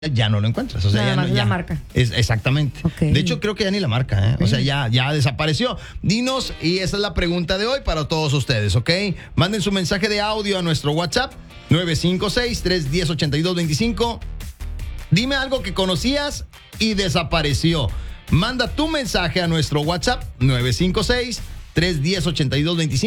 ya no lo encuentras. O sea, Nada ya más no, la ya. marca. Exactamente. Okay. De hecho, creo que ya ni la marca, ¿eh? O sea, ya desapareció. Dinos, y esa es la pregunta de hoy para todos ustedes, ¿ok? Manden su mensaje de audio a nuestro WhatsApp 956-310-8225. Dime algo que conocías y desapareció. Manda tu mensaje a nuestro WhatsApp 956-310-8225.